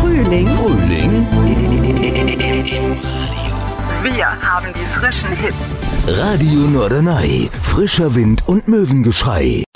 Frühling. Wir haben die frischen Hits. Radio Norderney. Frischer Wind und Möwengeschrei.